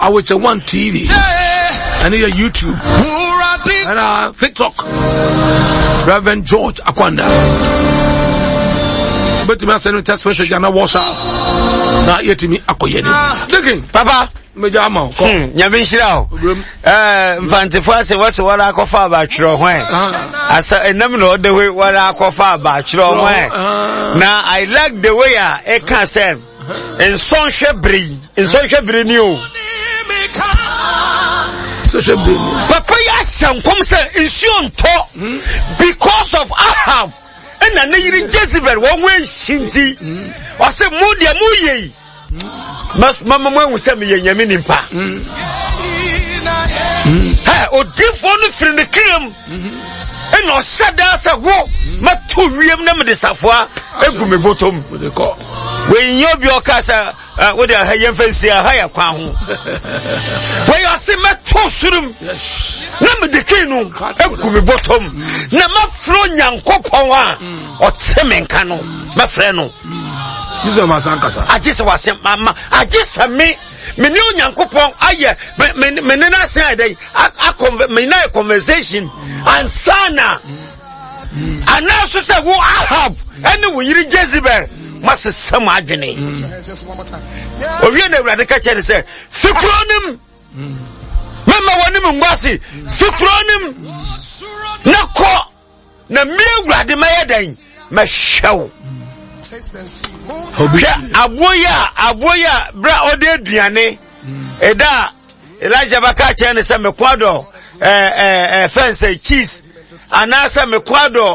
Awucha One TV. And here YouTube. And TikTok. Reverend George Akwanda. But me send text message and WhatsApp. Na yetimi akoyede. Looking, Papa. Mejama. Nyabinshirao. Mfantefo ase wase wala akofa ba twiro hwan. Asa enam no the way wala akofa ba twiro hwan. Na I like the way e can say in sonhwe bri ni o. Papa ya sankom say nsuo nto because of Ahab. And na yiri Jezebel won we shinti. O say mu de mu yei. Mama mu say me nyame nimpa. Ha o difo no firi ne krem. And o sada say wo matu wiem na me de safoa egu me botom. We nyobi o kasa wo de ha yemfansi ha ya kwa ho. We o say matu surum. Na me de kinu egu me botom. Na mafro nyankopon a o temenka no mafre no. Jesus masankasa. Ajisa wasem mama ajisa me ni onyankopon aye me na say adai me na conversation ansana anaso say wo Ahab ene wo yiri Jezebel mase sam adwene owie na Awurade ka kye ne say fikronim mama wonim ngwase fikronim nako na me Awurade mayedan mahwew aboya bra ode aduane eda Elijah baka che ne se mekwado fence cheese anasa mekwado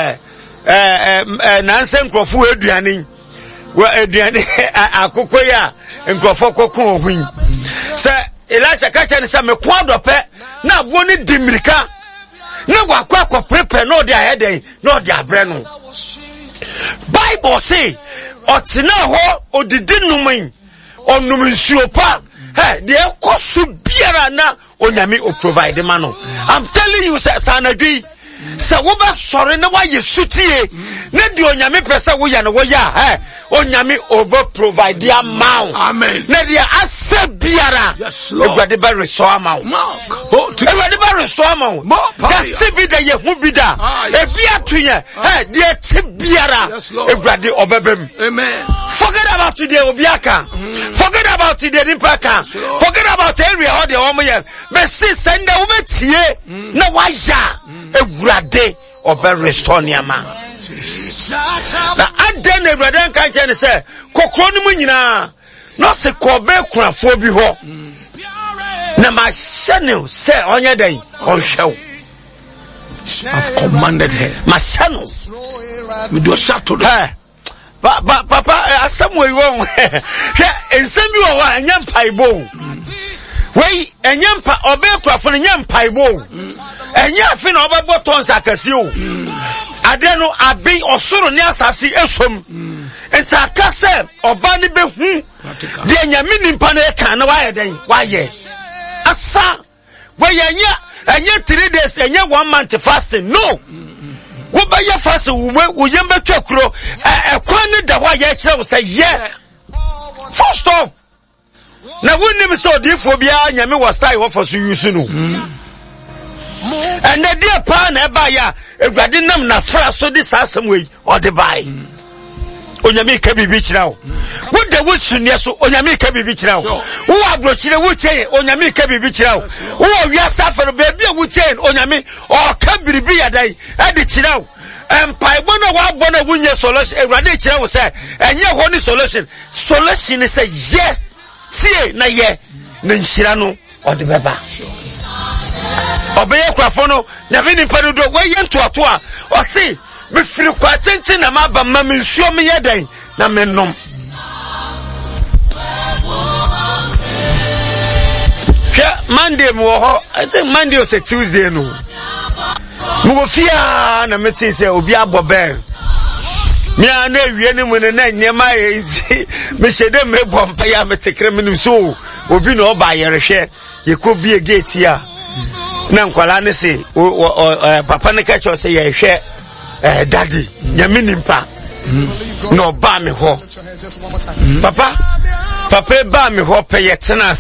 nanse nkrofo aduane wa aduane akokoya nkrofo kokon ohun se Elijah ka che ne se mekwado pe na abo ne dimirika na wakwa prepare no de ahede no de abre no Bible say otina ho odidi numin onum nsuopa de ekosu biara na onyame o provide ma no. I'm telling you sanadwi se wo ba sore na wa yesutie na di onyame pese wo ya na wo ya onyame over provide amount. Amen. Na dia ase biara Awurade ba restore amount. Awurade ba restore amount. That be the yehu bida e bia tuye dia ti biara Awurade obebem. Amen. Forget about today obiaka. Forget about today nipaka. Forget about area all the omoye. Be see send the obetie na wa ya Awurade obe restore niama. Na adan Awurade kan che ne say kokro no mu nyina no se kobe kurafo bi ho na ma channel say onye dan on show. I've commanded her. Ma channel me do shato papa asamu yi won ensem bi wo wa anya mpaibo wei enya mpa obe kurafo no nya mpaibo enya afi na obebo tons akasi o ade no abi osoro ni asase esom enta akase oba ni behu de nyame nimpa na eka na waye den waye asa we enya 3 days enya 1 month fasting no wo ba ya fast wo yemba twakuro ekwan ni da wa ye kire wo say ye first off na wonnim so odifo bia nyame wo style wo for so use no and the dear pa na ba ya Awurade nam na fra so this asem we or the buy onyame ka bibi kira wo wo da wo sunie so onyame ka bibi kira wo wo abrochire wo cheye onyame ka bibi kira wo wo wiasa fere be bia wo cheye onyame o ka bibi ya dai ade kira wo empaibo na wa bo na wunye solution Awurade kira wo say enye ho ni solution say ye tie na ye na nhira no o de beba obeye kwafo no na be ni padu do we ye ntoato a o se me firi kwa tente na maba ma me nsuo me yedan na me nom Monday mo ho I think Monday or Tuesday no mo go fia na me tin say obi abobel me ana wie ni mu ne na nyema ye nti me hyede me bompa ya me sekre me so obi na oba yerehwe ye ko bie gate ya na nkwala ne se papa ne ka cho say ye hwe daddy nyame nimpa no ba me ho papa ba me ho pe ye tena